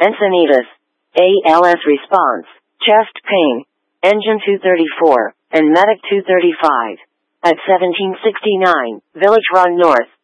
Encinitas, ALS response, chest pain, engine 234, and medic 235. At 1769, Village Run North,